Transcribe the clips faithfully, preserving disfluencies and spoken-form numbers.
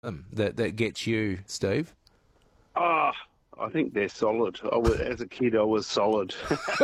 them that, that gets you, Steve? Oh, I think they're solid. I was, as a kid, I was solid.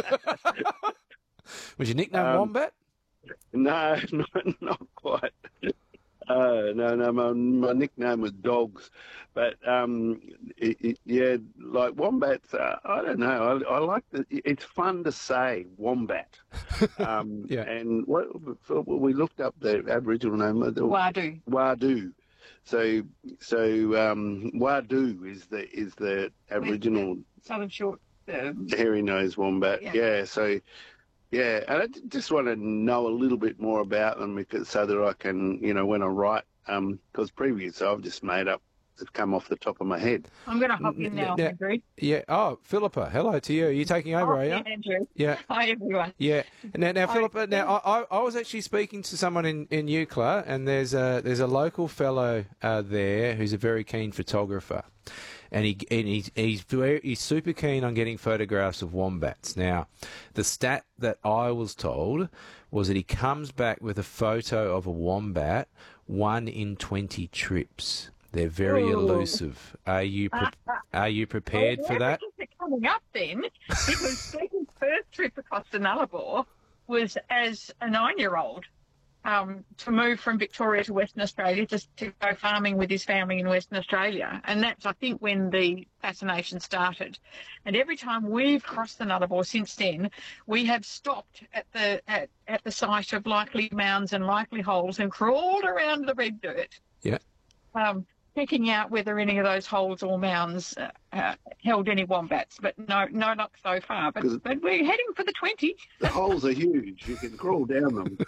Was your nickname Um, Wombat? No, not, not quite. Uh, no, no, my, my nickname was Dogs. But, um, it, it, yeah, like wombats, uh, I don't know. I, I like the, it's fun to say, wombat. Um, Yeah. And what, we looked up the Aboriginal name. the- Wadu. Wadu. So, so um, Wadu is the is the Aboriginal Southern Short. Um, hairy-nosed wombat. Yeah. Yeah. So, yeah, and I just want to know a little bit more about them because so that I can, you know, when I write, um, because previously I've just made up, it's come off the top of my head. I'm going to hop in now, Now- Andrew. Yeah. Oh, Philippa, hello to you. Are you taking over, Oh, are you? yeah, Andrew. Yeah. Hi, everyone. Yeah. Now, now, I- Philippa. Now, I, I, I was actually speaking to someone in in Eucla, and there's a there's a local fellow uh, there who's a very keen photographer, and he and he's he's very, he's super keen on getting photographs of wombats. Now, the stat that I was told was that he comes back with a photo of a wombat one in twenty trips. They're very Ooh. elusive. Are you pre- are you prepared Well, for that? everything's coming up then, because Stephen's first trip across the Nullarbor was as a nine-year-old um, to move from Victoria to Western Australia just to go farming with his family in Western Australia. And that's, I think, when the fascination started. And every time we've crossed the Nullarbor since then, we have stopped at the at, at the site of likely mounds and likely holes and crawled around the red dirt. Yeah. Um, checking out whether any of those holes or mounds uh, uh, held any wombats, but no, no luck so far. But, but we're heading for the twenty. The holes are huge. You can crawl down them.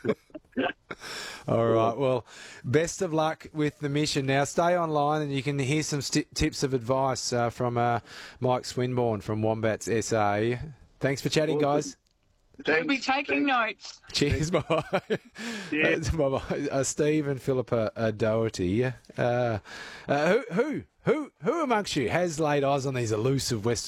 All right. Well, best of luck with the mission. Now, stay online and you can hear some st- tips of advice uh, from uh, Mike Swinburne from Wombats S A. Thanks for chatting, guys. We'll be taking notes. Cheers, bye. Yeah. bye bye. Uh, Steve and Philippa uh, Doherty. Uh, uh, who, who, who, who amongst you has laid eyes on these elusive West